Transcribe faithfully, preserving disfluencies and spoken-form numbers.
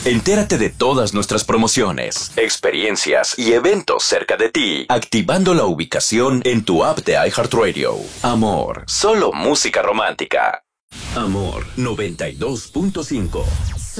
Entérate de todas nuestras promociones, experiencias y eventos cerca de ti, activando la ubicación en tu app de iHeartRadio. Amor, solo música romántica. Amor noventa y dos punto cinco.